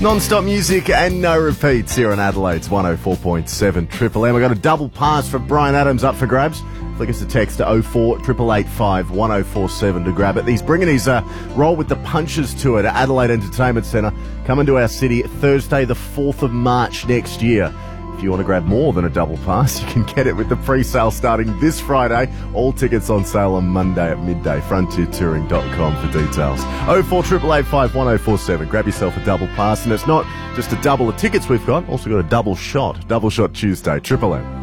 Non-stop music and no repeats here on Adelaide's 104.7 Triple M. We've got a double pass for Brian Adams up for grabs. Flick us a text to 04 885 1047 to grab it. He's bringing his Roll with the Punches tour to Adelaide Entertainment Centre, coming to our city Thursday the 4th of March next year. If you want to grab more than a double pass, you can get it with the pre-sale starting this Friday. All tickets on sale on Monday at midday. FrontierTouring.com for details. 04 885 1047. Grab yourself a double pass. And it's not just a double of tickets we've got, also got a double shot. Double shot Tuesday. Triple M.